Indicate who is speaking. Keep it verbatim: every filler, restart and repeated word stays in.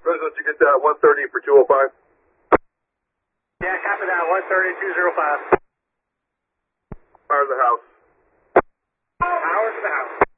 Speaker 1: President, did you get that one thirty for two oh five?
Speaker 2: Yeah, copy that, one thirty, two oh five.
Speaker 1: Fire to the house.
Speaker 2: Power to the house.